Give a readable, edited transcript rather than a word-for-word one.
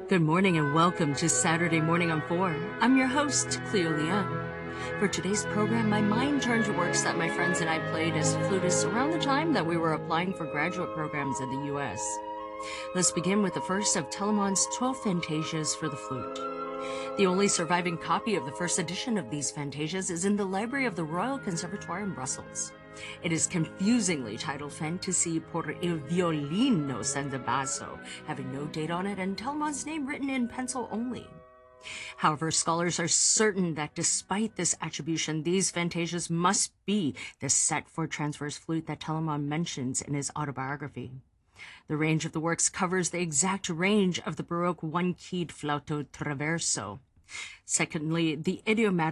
Good morning and welcome to Saturday Morning on 4. I'm your host, Cleo Leon. For today's program, my mind turned to works that my friends and I played as flutists around the time that we were applying for graduate programs in the U.S. Let's begin with the first of Telemann's 12 Fantasias for the flute. The only surviving copy of the first edition of these fantasias is in the library of the Royal Conservatoire in Brussels. It is confusingly titled Fantasy por il violino senza basso, having no date on it and Telemann's name written in pencil only. However, scholars are certain that despite this attribution, these fantasias must be the set for transverse flute that Telemann mentions in his autobiography. The range of the works covers the exact range of the Baroque one-keyed flauto traverso. Secondly, the idiomatic